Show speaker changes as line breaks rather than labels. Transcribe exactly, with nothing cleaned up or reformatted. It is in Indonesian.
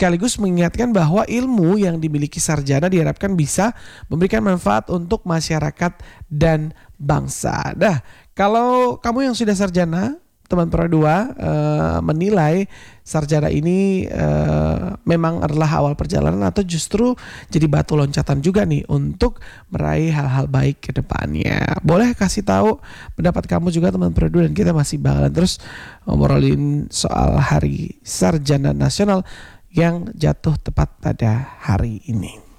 sekaligus mengingatkan bahwa ilmu yang dimiliki sarjana diharapkan bisa memberikan manfaat untuk masyarakat dan bangsa. Nah, kalau kamu yang sudah sarjana, teman Pro dua uh, menilai sarjana ini uh, memang adalah awal perjalanan atau justru jadi batu loncatan juga nih untuk meraih hal-hal baik ke depannya. Boleh kasih tahu pendapat kamu juga teman Pro dua, dan kita masih bakalan terus ngobrolin soal Hari Sarjana Nasional yang jatuh tepat pada hari ini.